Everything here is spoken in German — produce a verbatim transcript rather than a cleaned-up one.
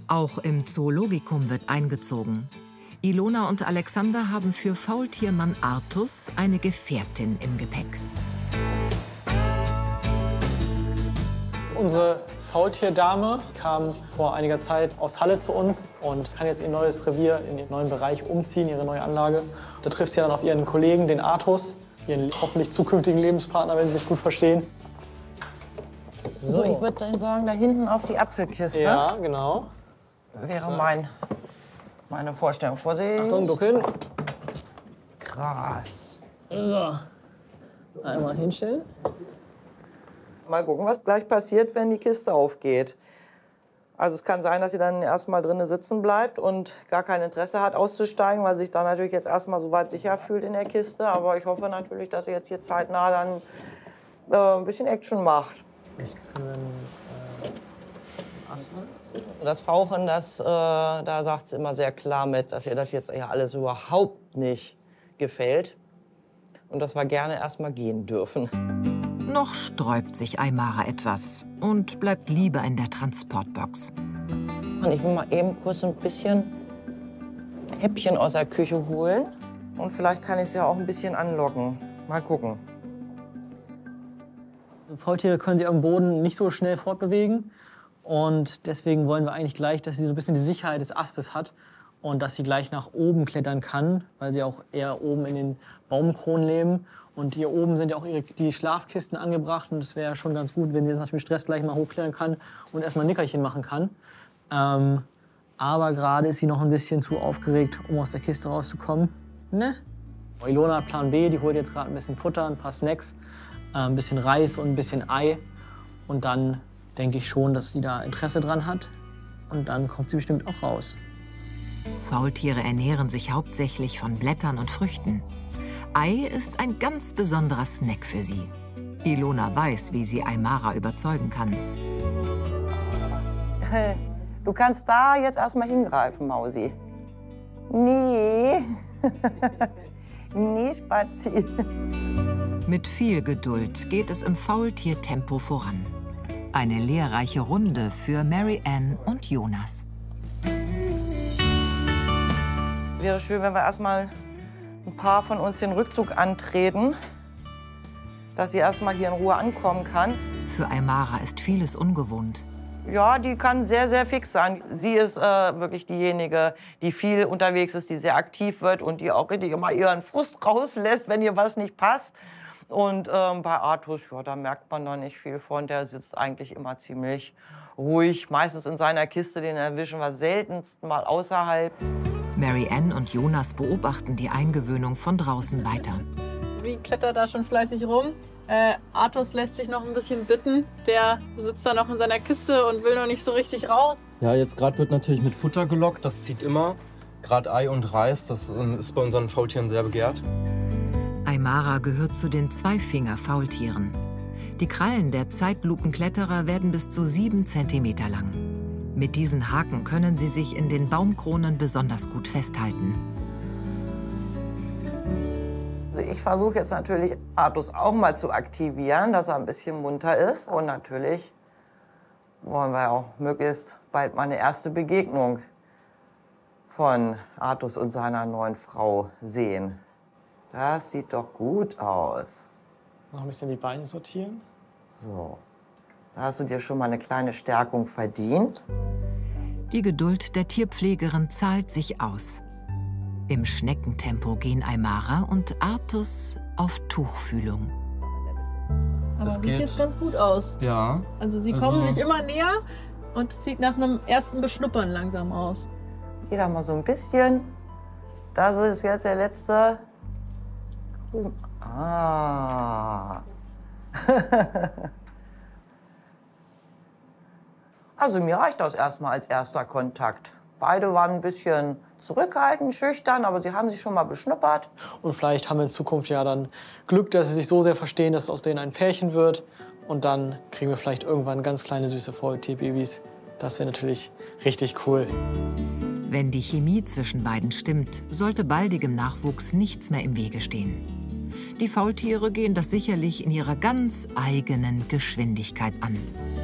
Auch im Zoologikum wird eingezogen. Ilona und Alexander haben für Faultiermann Artus eine Gefährtin im Gepäck. Unsere Faultierdame kam vor einiger Zeit aus Halle zu uns und kann jetzt ihr neues Revier in ihren neuen Bereich umziehen, ihre neue Anlage. Da trifft sie dann auf ihren Kollegen, den Artus, ihren hoffentlich zukünftigen Lebenspartner, wenn sie sich gut verstehen. So, so ich würde dann sagen, da hinten auf die Apfelkiste. Ja, genau. Wäre mein, meine Vorstellung. Vorsicht. Achtung, ducken. Krass. So. Einmal hinstellen. Mal gucken, was gleich passiert, wenn die Kiste aufgeht. Also es kann sein, dass sie dann erstmal drinnen sitzen bleibt und gar kein Interesse hat auszusteigen, weil sie sich dann natürlich jetzt erstmal so weit sicher fühlt in der Kiste. Aber ich hoffe natürlich, dass sie jetzt hier zeitnah dann äh, ein bisschen Action macht. Ich kann dann, äh, das Fauchen, das, äh, da sagt sie immer sehr klar mit, dass ihr das jetzt ja alles überhaupt nicht gefällt und dass wir gerne erstmal gehen dürfen. Noch sträubt sich Aymara etwas und bleibt lieber in der Transportbox. Ich will mal eben kurz ein bisschen Häppchen aus der Küche holen. Und vielleicht kann ich es ja auch ein bisschen anlocken. Mal gucken. Faultiere können sich am Boden nicht so schnell fortbewegen. Und deswegen wollen wir eigentlich gleich, dass sie so ein bisschen die Sicherheit des Astes hat. Und dass sie gleich nach oben klettern kann, weil sie auch eher oben in den Baumkronen leben. Und hier oben sind ja auch ihre, die Schlafkisten angebracht. Und es wäre schon ganz gut, wenn sie jetzt nach dem Stress gleich mal hochklettern kann und erstmal ein Nickerchen machen kann. Ähm, aber gerade ist sie noch ein bisschen zu aufgeregt, um aus der Kiste rauszukommen. Ne? Ilona hat Plan B, die holt jetzt gerade ein bisschen Futter, ein paar Snacks, äh, ein bisschen Reis und ein bisschen Ei. Und dann denke ich schon, dass sie da Interesse dran hat. Und dann kommt sie bestimmt auch raus. Faultiere ernähren sich hauptsächlich von Blättern und Früchten. Ei ist ein ganz besonderer Snack für sie. Ilona weiß, wie sie Aymara überzeugen kann. Du kannst da jetzt erstmal hingreifen, Mausi. Nee. Nee, Spazi. Mit viel Geduld geht es im Faultiertempo voran. Eine lehrreiche Runde für Mary Ann und Jonas. Wäre schön, wenn wir erstmal ein paar von uns den Rückzug antreten, dass sie erstmal hier in Ruhe ankommen kann. Für Aymara ist vieles ungewohnt. Ja, die kann sehr, sehr fix sein. Sie ist äh, wirklich diejenige, die viel unterwegs ist, die sehr aktiv wird und die auch richtig immer ihren Frust rauslässt, wenn ihr was nicht passt. Und ähm, bei Artus, ja, da merkt man noch nicht viel von. Der sitzt eigentlich immer ziemlich ruhig, meistens in seiner Kiste. Den erwischen wir seltenst mal außerhalb. Mary Ann und Jonas beobachten die Eingewöhnung von draußen weiter. Sie klettert da schon fleißig rum. Äh, Artus lässt sich noch ein bisschen bitten. Der sitzt da noch in seiner Kiste und will noch nicht so richtig raus. Ja, jetzt gerade wird natürlich mit Futter gelockt. Das zieht immer. Gerade Ei und Reis, das äh, ist bei unseren Faultieren sehr begehrt. Aymara gehört zu den Zweifinger-Faultieren. Die Krallen der Zeitlupenkletterer werden bis zu sieben Zentimeter lang. Mit diesen Haken können sie sich in den Baumkronen besonders gut festhalten. Also ich versuche jetzt natürlich, Artus auch mal zu aktivieren, dass er ein bisschen munter ist. Und natürlich wollen wir auch möglichst bald mal eine erste Begegnung von Artus und seiner neuen Frau sehen. Das sieht doch gut aus. Noch ein bisschen die Beine sortieren. So, da hast du dir schon mal eine kleine Stärkung verdient. Die Geduld der Tierpflegerin zahlt sich aus. Im Schneckentempo gehen Aymara und Artus auf Tuchfühlung. Aber Es sieht geht. jetzt ganz gut aus. Ja. Also sie Also- kommen sich immer näher und es sieht nach einem ersten Beschnuppern langsam aus. Geh da mal so ein bisschen. Das ist jetzt der letzte. Ah. Also mir reicht das erstmal als erster Kontakt. Beide waren ein bisschen zurückhaltend, schüchtern, aber sie haben sich schon mal beschnuppert. Und vielleicht haben wir in Zukunft ja dann Glück, dass sie sich so sehr verstehen, dass aus denen ein Pärchen wird. Und dann kriegen wir vielleicht irgendwann ganz kleine, süße Faultierbabys. Das wäre natürlich richtig cool. Wenn die Chemie zwischen beiden stimmt, sollte baldigem Nachwuchs nichts mehr im Wege stehen. Die Faultiere gehen das sicherlich in ihrer ganz eigenen Geschwindigkeit an.